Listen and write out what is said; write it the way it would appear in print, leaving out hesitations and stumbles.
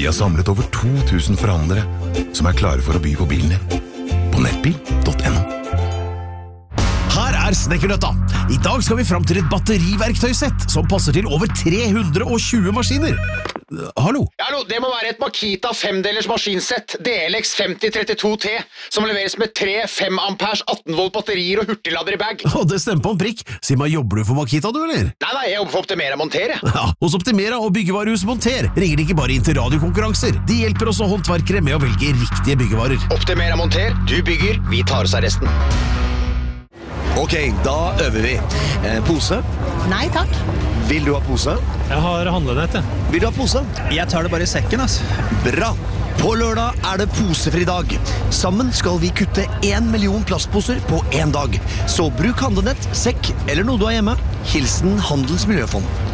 Vi har samlet over 2000 forhandlere som er klare for å by på bilen din. På nettbil.no. Her Snekkernøtta. I dag skal vi fram til et batteriverktøysett som passer til over 320 maskiner. Hallo? Hallo, det må være et Makita 5-delers maskinsett, DLX 5032T, som leveres med 3 5 amperes 18 volt batterier og hurtiglader i bag. Det stemmer på en prikk. Si meg, jobber du for Makita, du, eller? Nei, jeg jobber for Optimera Monter, jeg. Ja, hos Optimera og byggevarehus Monter ringer de ikke bare inn til radiokonkurranser. De hjelper også håndverkere med å velge riktige byggevarer. Optimera Monter, du bygger, vi tar oss av resten. Ok, da øver vi. Pose? Nei, takk. Vil du ha pose? Jeg har handlenett, jeg. Vil du ha pose? Jeg tar det bare i sekken, ass. Bra! På lørdag er det posefri dag. Sammen skal vi kutte 1 million plastposer på 1 dag. Så bruk handlenett, sekk eller noe du har hjemme. Hilsen Handels Miljøfond.